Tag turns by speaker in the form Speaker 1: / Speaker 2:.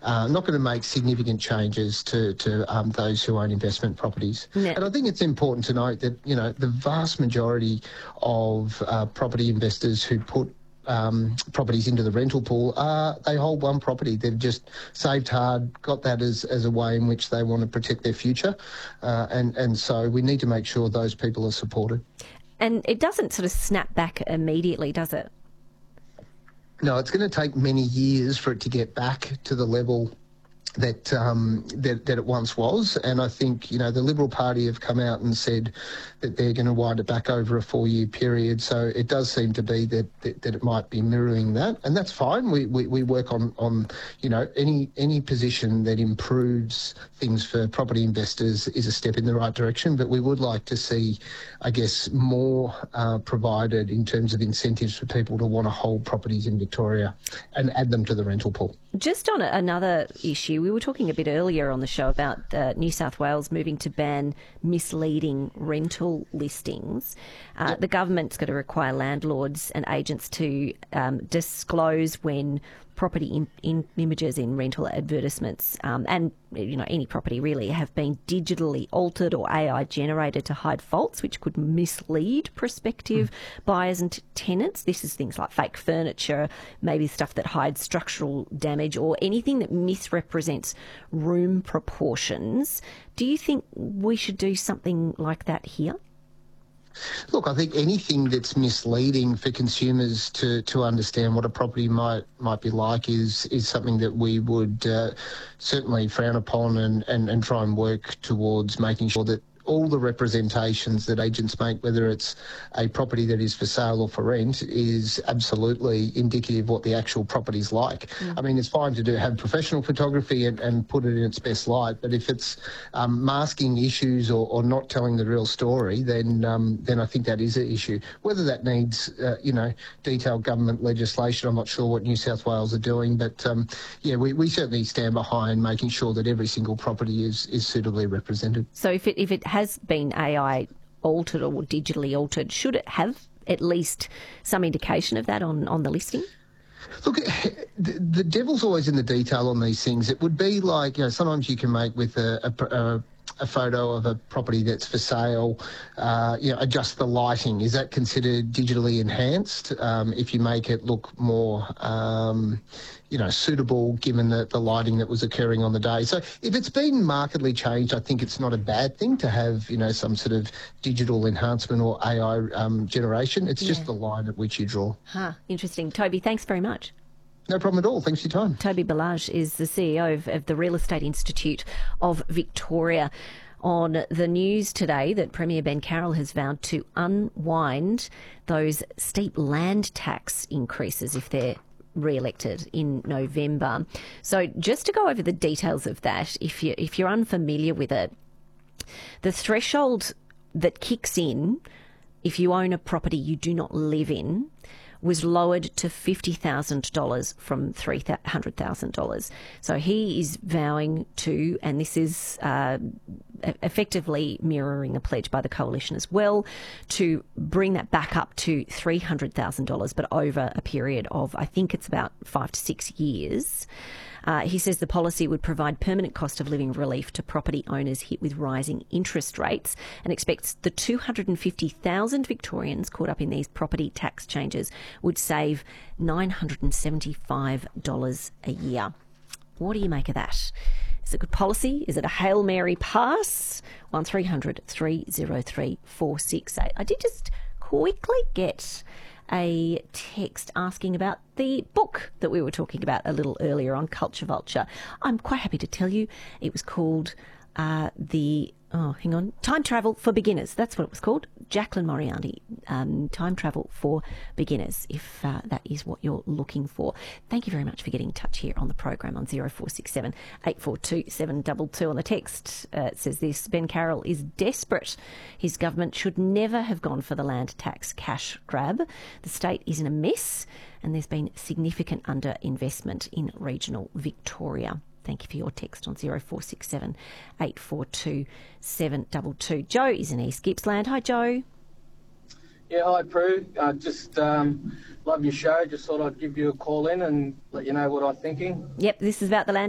Speaker 1: not going to make significant changes to those who own investment properties.
Speaker 2: Yeah.
Speaker 1: And I think it's important to note that, the vast majority of property investors who put properties into the rental pool they hold one property. They've just saved hard, got that as a way in which they want to protect their future, and so we need to make sure those people are supported.
Speaker 2: And it doesn't sort of snap back immediately, does it?
Speaker 1: No, it's going to take many years for it to get back to the level that it once was. And I think, the Liberal Party have come out and said that they're going to wind it back over a 4-year period. So it does seem to be that it might be mirroring that. And that's fine. We work on any position that improves things for property investors is a step in the right direction. But we would like to see, I guess, more provided in terms of incentives for people to want to hold properties in Victoria and add them to the rental pool.
Speaker 2: Just on another issue, we were talking a bit earlier on the show about New South Wales moving to ban misleading rental listings. The government's going to require landlords and agents to disclose when property images in rental advertisements and any property really have been digitally altered or AI generated to hide faults which could mislead prospective buyers and tenants. This is things like fake furniture, maybe stuff that hides structural damage or anything that misrepresents room proportions. Do you think we should do something like that here?
Speaker 1: Look, I think anything that's misleading for consumers to understand what a property might be like is something that we would certainly frown upon and try and work towards making sure that all the representations that agents make, whether it's a property that is for sale or for rent, is absolutely indicative of what the actual property's like. I mean, it's fine to have professional photography and put it in its best light, but if it's masking issues or not telling the real story, then I think that is an issue. Whether that needs, detailed government legislation, I'm not sure what New South Wales are doing, but we certainly stand behind making sure that every single property is suitably represented.
Speaker 2: So if it has been AI altered or digitally altered, should it have at least some indication of that on the listing?
Speaker 1: Look, the devil's always in the detail on these things. It would be like, sometimes you can make with a photo of a property that's for sale, adjust the lighting. Is that considered digitally enhanced? If you make it look more, suitable given the lighting that was occurring on the day. So if it's been markedly changed, I think it's not a bad thing to have, some sort of digital enhancement or AI generation. It's just the line at which you draw.
Speaker 2: Interesting. Toby, thanks very much.
Speaker 1: No problem at all. Thanks for your time.
Speaker 2: Toby Ballage is the CEO of the Real Estate Institute of Victoria. On the news today that Premier Ben Carroll has vowed to unwind those steep land tax increases if they're re-elected in November. So just to go over the details of that, if you're unfamiliar with it, the threshold that kicks in if you own a property you do not live in was lowered to $50,000 from $300,000. So he is vowing to, and this is effectively mirroring a pledge by the Coalition as well, to bring that back up to $300,000, but over a period of, I think it's about 5 to 6 years. He says the policy would provide permanent cost of living relief to property owners hit with rising interest rates and expects the 250,000 Victorians caught up in these property tax changes would save $975 a year. What do you make of that? Is it good policy? Is it a Hail Mary pass? 1300 303 468. I did just quickly get a text asking about the book that we were talking about a little earlier on Culture Vulture. I'm quite happy to tell you it was called Time Travel for Beginners. That's what it was called. Jacqueline Moriarty, Time Travel for Beginners, if that is what you're looking for. Thank you very much for getting in touch here on the program on 0467 842 722. On the text, it says this: Ben Carroll is desperate. His government should never have gone for the land tax cash grab. The state is in a mess and there's been significant underinvestment in regional Victoria. Thank you for your text on 0467 842 722. Joe is in East Gippsland. Hi, Joe.
Speaker 3: Yeah, hi, Prue. Just love your show. Just thought I'd give you a call in and let you know what I'm thinking.
Speaker 2: Yep, this is about the land